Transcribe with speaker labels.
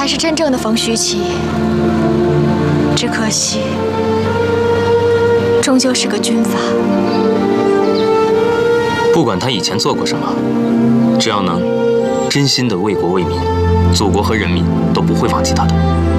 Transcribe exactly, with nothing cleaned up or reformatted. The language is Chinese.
Speaker 1: 才是真正的冯虚奇。只可惜，终究是个军阀。
Speaker 2: 不管他以前做过什么，只要能真心的为国为民，祖国和人民都不会忘记他的。